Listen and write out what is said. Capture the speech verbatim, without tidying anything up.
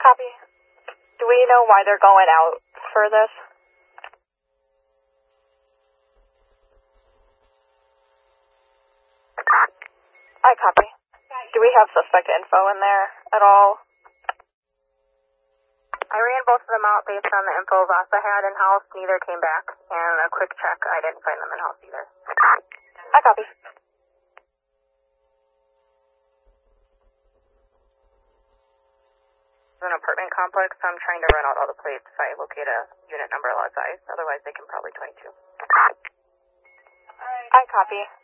Copy. Do we know why they're going out for this? I copy. Do we have suspect info in there at all? I ran both of them out based on the info Vasa had in-house. Neither came back. And a quick check, I didn't find them in-house either. I copy. It's an apartment complex, so I'm trying to run out all the plates if I locate a unit number lot size. Otherwise, they can probably twenty-two. I copy.